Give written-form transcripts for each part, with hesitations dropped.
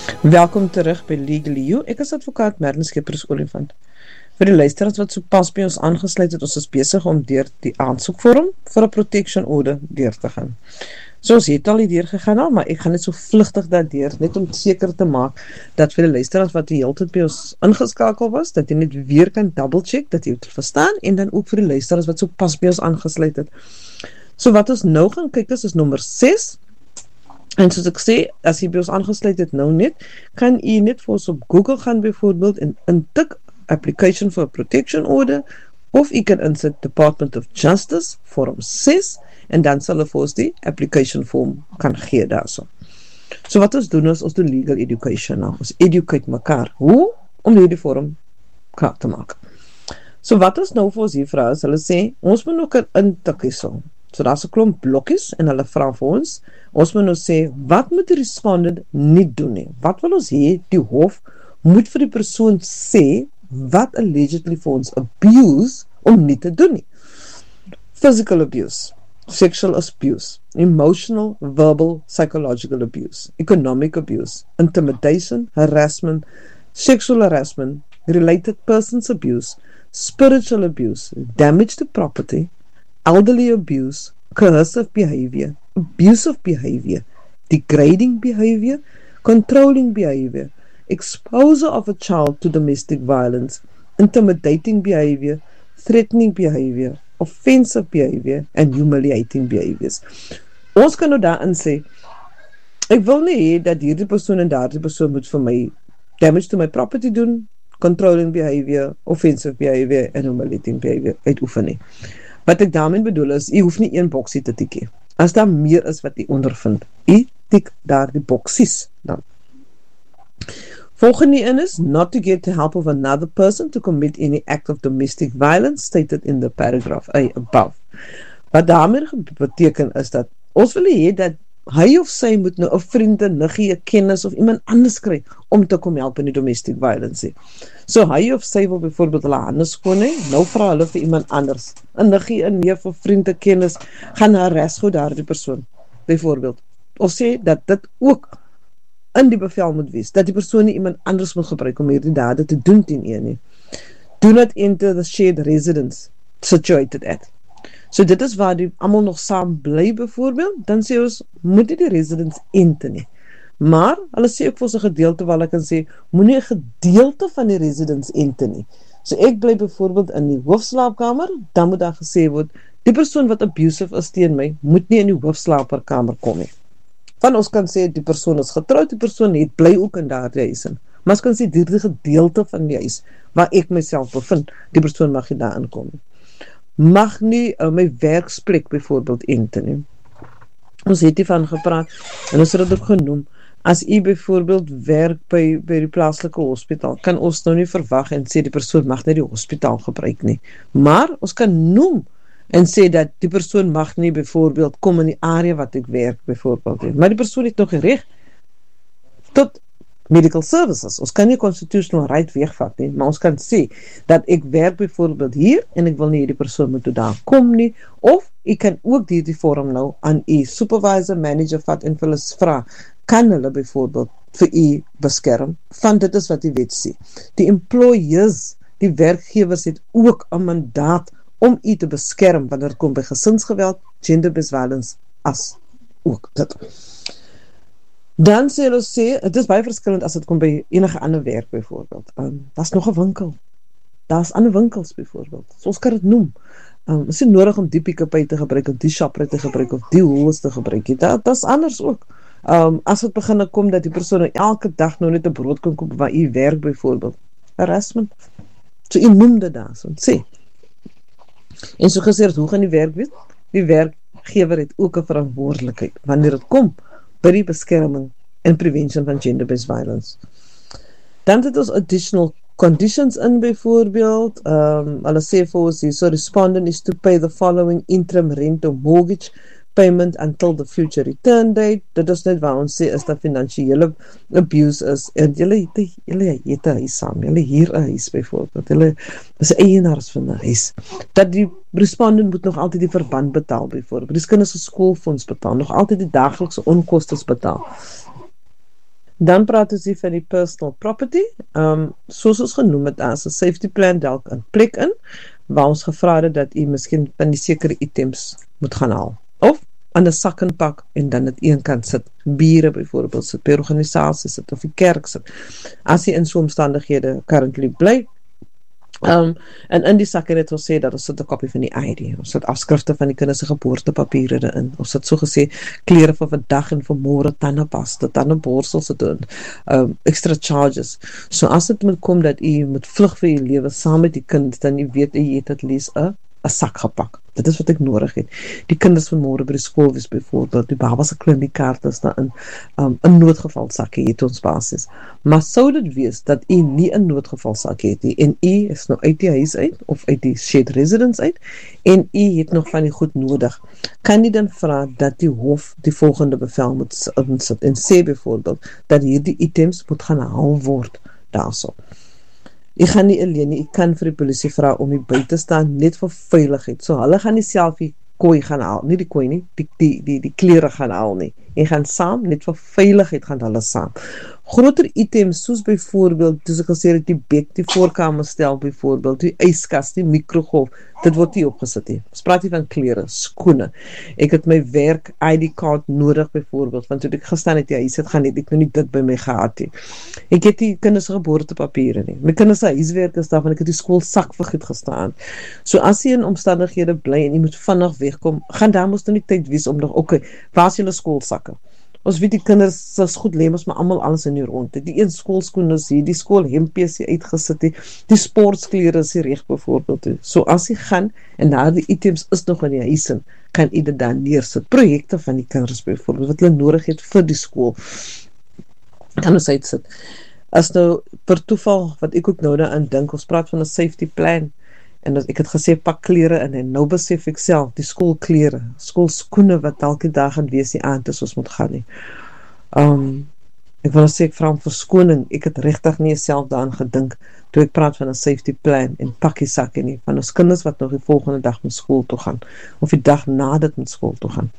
Welkom terug by Legally You. Ek is advokaat Merlin Skeepers-Olifant. Vir die luisteraars wat sopas by ons aangesluit het, ons is besig om deur die aansoekvorm vir 'n protection order deur te gaan. So ons het al die deur gegaan, maar ek gaan net so vlugtig daardeur, net om seker te maak dat vir die luisteraars wat die hele tyd by ons ingeskakel was, dat jy net weer kan double check, dat jy het verstaan, en dan ook vir die luisteraars wat sopas by ons aangesluit het. So wat ons nou gaan kyk is nommer 6. En soos ek sê, as jy by ons aangesluit het nou net, kan jy net vir ons op Google gaan byvoorbeeld en intik application for a protection order, of jy kan insit Department of Justice, vorm 6, en dan sal hulle vir ons die application form kan gee daarso. So wat ons doen is, ons doen legal education nou. Ons educate mekaar. Hoe? Om hierdie vorm klaar te maak. So wat ons nou vir ons hier vra is, hulle sê, ons moet nog intik hierso. So daar is 'n klomp blokkies en hulle vra vir ons moet nou sê, wat moet die respondent nie doen nie? Wat wil ons hê? Die hof moet vir die persoon sê, wat allegedly vir ons abuse om nie te doen nie. Physical abuse, sexual abuse, emotional, verbal, psychological abuse, economic abuse, intimidation, harassment, sexual harassment, related persons abuse, spiritual abuse, damage to property, elderly abuse, coercive behavior, abusive behavior, degrading behavior, controlling behavior, exposure of a child to domestic violence, intimidating behavior, threatening behavior, offensive behavior, and humiliating behaviors. Ons kan nou daarin sê, ek wil nie hê dat hierdie persoon en daardie persoon moet vir my damage to my property doen, controlling behavior, offensive behavior, and humiliating behavior uitoefen nie. Wat ek daarmee bedoel is, jy hoef nie een boksie te tik. As daar meer is wat jy ondervind, jy tik daar die boksies dan. Volgende een is, not to get the help of another person to commit any act of domestic violence stated in the paragraph A above. Wat daarmee beteken is dat, ons wil hê dat hy of sy moet nou 'n vriend, 'n niggie, 'n kennis of iemand anders kry om te kom help in die domestic violence. So hy of sy wil byvoorbeeld hulle hande skoon hê, nou vra hulle vir iemand anders, 'n niggie, 'n neef of vriend, 'n kennis, gaan harass gou daardie persoon, byvoorbeeld. Of sê dat dit ook in die bevel moet wees, dat die persoon nie iemand anders moet gebruik om hierdie dade te doen teen een nie. Do not enter the shared residence situated at. So dit is waar die almal nog saam bly byvoorbeeld, dan sê ons, moet nie die residence enter nie. Maar, hulle sê ook vir ons 'n gedeelte waar hulle kan sê, moenie 'n gedeelte van die residence enter nie. So ek bly byvoorbeeld in die hoofslaapkamer, dan moet daar gesê word, die persoon wat abusive is teen my, moet nie in die hoofslaapkamer kom nie. Van ons kan sê, die persoon is getroud, die persoon het bly ook in daardie huis in. Maar ons kan sê, die gedeelte van die huis, waar ek myself bevind, die persoon mag nie daar inkom nie. Mag nie my werksplek byvoorbeeld enter nie. Ons het hiervan gepraat, en ons het dit ook genoem, as u byvoorbeeld werk by die plaaslike hospitaal, kan ons nou nie verwag en sê die persoon mag nie die hospitaal gebruik nie. Maar ons kan noem en sê dat die persoon mag nie byvoorbeeld kom in die area wat ek werk byvoorbeeld. Maar die persoon het nog reg tot medical services. Ons kan nie constitutional right wegvat nie, maar ons kan sê dat ek werk byvoorbeeld hier en ek wil nie hierdie persoon moet daar kom nie, of ek kan ook die vorm nou aan u supervisor, manager vat en vir hulle vra, kan hulle byvoorbeeld vir u beskerm, want dit is wat die wet sê. Die employers, die werkgewers het ook 'n mandaat om u te beskerm wanneer dit kom by gesinsgeweld, gender-based violence, as ook dit. Dan sê hulle sê, het is baie verskillend as dit kom by enige ander werk byvoorbeeld. Daar's nog 'n winkel. Daar's ander winkels byvoorbeeld. So ons kan dit noem. Is nie nodig om die Pick-n-Pay te gebruik, of die Shoprite te gebruik, of die Woolworths te gebruik. Dat's anders ook. As het begin kom dat die persoon elke dag nou net 'n brood kan koop waar u werk byvoorbeeld. Harassment. So u noem dit daar, so sê. En so gesê, hoe gaan die werk weet? Die werkgewer het ook 'n verantwoordelikheid wanneer dit kom by die beskerming en prevention van gender-based violence. Dan het ons additional conditions in byvoorbeeld, hulle sê vir ons hier, so respondent is to pay the following interim rent or mortgage payment until the future return date. Dit is net waar ons sê, is dat finansiële abuse is, en julle het 'n huis saam, julle hier 'n huis byvoorbeeld, julle is eienaars van 'n huis, dat die respondent moet nog altyd die verband betaal byvoorbeeld, die kinders se skoolfonds betaal, nog altyd die daaglikse onkostes betaal. Dan praat ons hier van die personal property, soos ons genoem het as 'n safety plan dalk 'n plek in, waar ons gevra het dat u miskien van die sekere items moet gaan haal. Of aan 'n sak en pak en dan dit een kant sit. Bure byvoorbeeld sit, by organisasie sit of die kerk sit. As jy in so omstandighede currently bly, en in die sak het ons sê dat ons sit 'n kopie van die ID, ons sit afskrifte van die kinders se geboortepapiere erin, ons sit so gesê klere vir vandag en vir môre, tandepasta, tandeborsels sit in, extra charges. So as dit moet kom dat u moet vlug vir u lewe saam met die kind, dan jy weet jy het at least 'n sak gepak. Dit is wat ek nodig het. Die kinders van môre by die skool wees byvoorbeeld, die baba se kliniekkaart is daarin, 'n noodgevalsakkie het ons basis. Maar sou dit wees dat u nie 'n noodgevalsakkie het nie, en u is nou uit die huis uit, of uit die shared residence uit, en u het nog van die goed nodig, kan u dan vra dat die hof die volgende bevel moet insit, en sê byvoorbeeld, dat hierdie items moet gaan haal word, daarso. Jy gaan nie alleen nie, jy kan vir die polisie vra om die by te staan net vir veiligheid. So hulle gaan nie self die kooi gaan haal, nie die kooi nie, die klere gaan haal nie. Jy gaan saam, net vir veiligheid gaan hulle saam. Groter items soos byvoorbeeld, soos ek gesê het, die bed, die voorkamerstel byvoorbeeld, die yskas, die mikrogolf, dit word nie opgesit nie. Ons praat hier van klere, skoene. Ek het my werk ID-kaart nodig byvoorbeeld, want toe ek gestaan het, huis het gaan het ek nou nie dit by my gehad nie. Ek het die kinders geboortepapiere nie. My kinders se huiswerk is daar, want ek het die skool sakvergiet gestaan. So as jy in omstandighede bly en jy moet vinnig wegkom, gaan daar mos nou nie tyd wees om nog, okay, waar is julle skoolsakke? Ons weet die kinders is goed lê, ons maar almal alles in die rond. Die een skoolskoen is hier, die skoolhempie is hier uitgesit, die sportklere is hier reg byvoorbeeld. So as jy gaan en daar die items is nog in die huis in, kan jy dit daar neersit. Projekte van die kinders byvoorbeeld wat hulle nodig het vir die skool, kan ons uitsit. As nou per toeval wat ek ook nou daaraan dink, ons praat van 'n safety plan. En ek het gesê pak klere in, en nou besef ek self, die skoolklere, skoolskoene wat elke dag gaan wees die aand is ons moet gaan nie. Ek wil sê ek vra om verskoning, ek het regtig nie self daaraan gedink, toe ek praat van 'n safety plan en pakkie sakke nie, van ons kinders wat nog die volgende dag met skool toe gaan, of die dag na dit met skool toe gaan.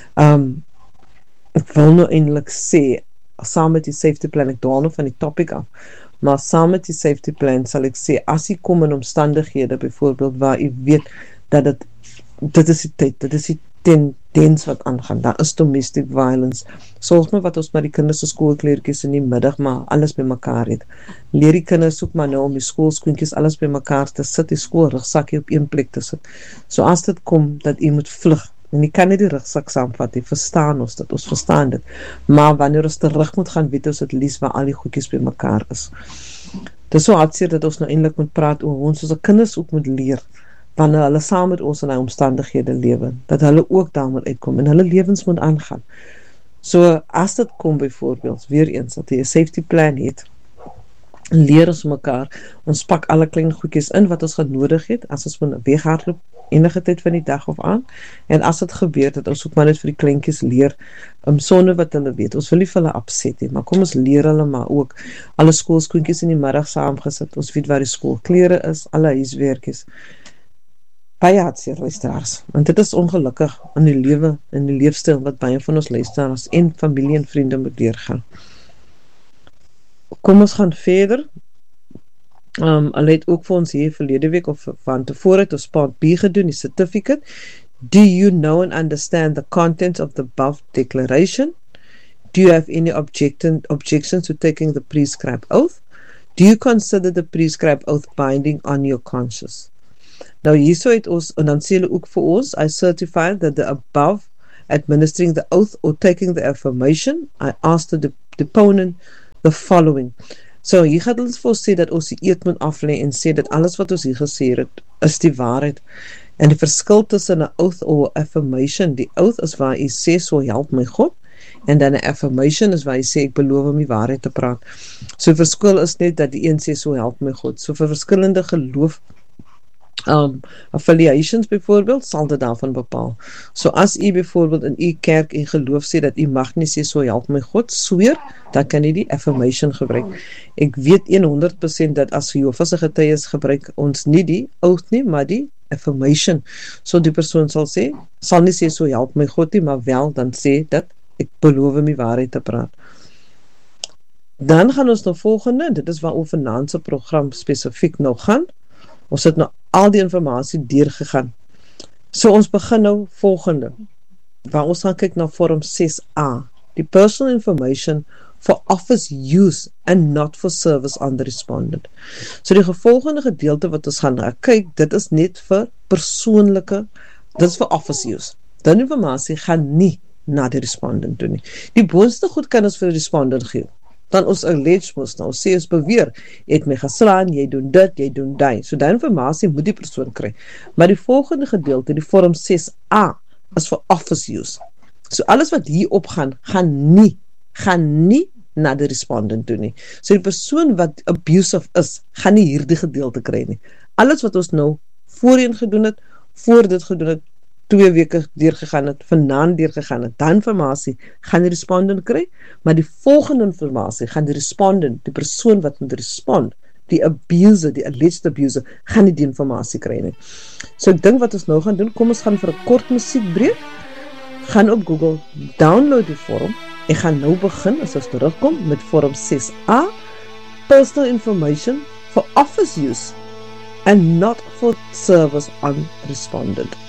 Ek wil nou eintlik sê, saam met die safety plan, ek dwaal nou van die topic af, maar saam met die safety plan sal ek sê, as jy kom in omstandighede, byvoorbeeld waar jy weet dat dit is die tyd, dit is die tendens wat aangaan, daar is domestic violence, sorg maar wat ons met die kinders se skoolkleertjies in die middag, maar alles by mekaar het. Leer die kinders soek maar nou om die skoolskoentjies alles by mekaar te sit, die skoolrugsakkie op een plek te sit. So as dit kom, dat jy moet vlug, en jy kan nie die rugsak saamvat, jy verstaan ons dit, ons verstaan dit, maar wanneer ons terug moet gaan, weet ons het liefst waar al die goedjies by mekaar is. Dit is so hartseer dat ons nou eintlik moet praat oor ons as kinders ook moet leer, wanneer hulle saam met ons in die omstandighede lewe, dat hulle ook daar moet uitkom, en hulle lewens moet aangaan. So as dit kom byvoorbeeld, weer eens, dat jy 'n safety plan het, leer ons mekaar, ons pak alle klein goedjies in wat ons genodig het, as ons moet weghardloop enige tyd van die dag of aan, en as dit gebeur, dat ons ook maar net vir die kleintjies leer, sonder wat hulle weet, ons wil nie vir hulle opset nie, maar kom ons leer hulle maar ook, alle skoolskoentjies in die middag saamgesit, ons weet waar die skoolklere is, alle huiswerkies, baie hartseer luisteraars, want dit is ongelukkig in die lewe, in die leefstyl wat baie van ons luisteraars en familie en vriende moet deurgaan. Kom ons gaan verder. Hulle het ook vir ons hier verlede week of van tevore het ons part B gedoen, die certificate. Do you know and understand the contents of the above declaration? Do you have any objections to taking the prescribed oath? Do you consider the prescribed oath binding on your conscience? Nou hierso het ons, en dan sê hulle ook vir ons, I certify that the above administering the oath or taking the affirmation, I ask the deponent the following. So hier gaan ons vir ons sê dat ons die eed moet aflê en sê dat alles wat ons hier gesê het, is die waarheid. En die verskil tussen 'n oath of affirmation, die oath is waar jy sê, so help my God, en dan 'n affirmation is waar jy sê, ek beloof om die waarheid te praat. So verskil is net dat die een sê, so help my God. So vir verskillende geloof affiliations byvoorbeeld, sal dit daarvan bepaal. So as u byvoorbeeld in u kerk en geloof sê dat u mag nie sê, so help my God, sweer, dan kan u die affirmation gebruik. Ek weet 100% dat as Jehovah's getuies gebruik ons nie die oath nie, maar die affirmation. So die persoon sal nie sê, so help my God nie, maar wel dan sê dat ek beloof om die waarheid te praat. Dan gaan ons na volgende, dit is waaroor vanaand se program spesifiek nou gaan. Ons het nou al die inligting deurgegaan. So ons begin nou volgende, waar ons gaan kyk na vorm 6a, die personal information for office use and not for service on the respondent. So die volgende gedeelte wat ons gaan kyk, dit is net vir persoonlike, dit is vir office use. Die informasie gaan nie na die respondent toe nie. Die boonste goed kan ons vir die respondent gee. Dan ons allege mos nou, sê ons beweer, jy het my geslaan, jy doen dit, jy doen die. So die informasie moet die persoon kry. Maar die volgende gedeelte, die vorm 6a, is vir office use. So alles wat hier opgaan, gaan nie na die respondent toe nie. So die persoon wat abusive is, gaan nie hierdie gedeelte kry nie. Alles wat ons nou voorheen gedoen het, voor dit gedoen het, 2 weke deurgegaan het, vanaand deurgegaan het, dan informasie gaan die respondent kry, maar die volgende informasie gaan die respondent, die persoon wat moet respond, die abuser, die alleged abuser, gaan nie die informasie kry nie. So ek dink wat ons nou gaan doen, kom ons gaan vir 'n kort musiekbreek, gaan op Google, download die vorm, en gaan nou begin, as ons terugkom, met vorm 6a, personal information for office use, and not for service on respondent.